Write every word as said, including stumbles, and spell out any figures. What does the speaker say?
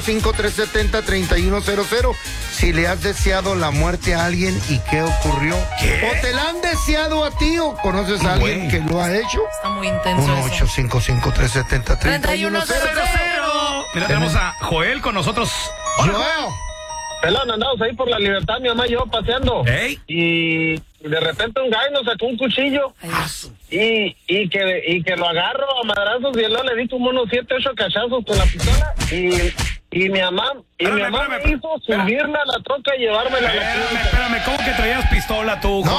cinco tres siete cero, tres uno cero cero. Si le has deseado la muerte a alguien y qué ocurrió. ¿Qué? ¿O te la han deseado a ti o conoces a alguien Güey. que lo ha hecho? Está muy intenso uno ocho cinco cinco tres siete cero, tres uno cero cero. Mira, tenemos a Joel con nosotros. Hola, Joel. Pelón, andamos ahí por la Libertad, mi mamá y yo paseando. Ey. Y de repente un gallo nos sacó un cuchillo. Ay, Y, y que y que lo agarro a madrazos y luego le di como unos siete, ocho cachazos con la pistola. Y, y mi mamá, y Espérame, mi mamá espérame, me hizo subirla a la troca y llevármela a la Espérame, espérame, ¿cómo que traías pistola tú, No,